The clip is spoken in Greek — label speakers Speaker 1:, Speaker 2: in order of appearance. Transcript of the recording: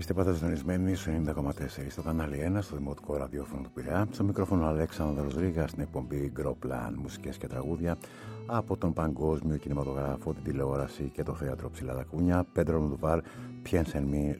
Speaker 1: Είστε πάντα συντονισμένοι στο 90,4 στο κανάλι 1, στο δημοτικό ραδιόφωνο του Πειραιά. Στο μικρόφωνο Αλέξανδρος Ρήγας, στην εκπομπή Γκρόπλαν, μουσικές και τραγούδια από τον παγκόσμιο κινηματογράφο, την τηλεόραση και το θέατρο Ψηλά τα Κούνια. Πέντρο Αλμοδοβάρ, Πιένς εν μη